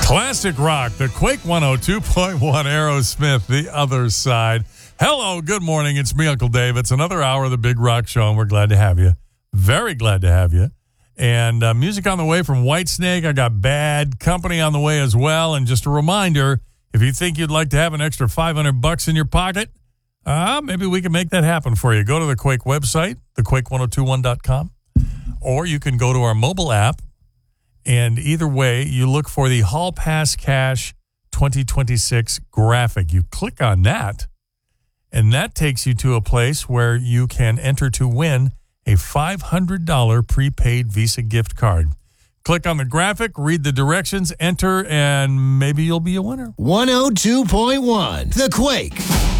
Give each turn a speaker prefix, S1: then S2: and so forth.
S1: Classic rock, the Quake 102.1 Aerosmith, the other side. Hello, good morning. It's me, Uncle Dave. It's another hour of the Big Rock Show, and we're glad to have you. Very glad to have you. And music on the way from Whitesnake. I got Bad Company on the way as well. And just a reminder, if you think you'd like to have an extra $500 in your pocket, maybe we can make that happen for you. Go to the Quake website, thequake1021.com, or you can go to our mobile app. And either way, you look for the Hall Pass Cash 2026 graphic. You click on that, and that takes you to a place where you can enter to win a $500 prepaid Visa gift card. Click on the graphic, read the directions, enter, and maybe you'll be a winner.
S2: 102.1 The Quake.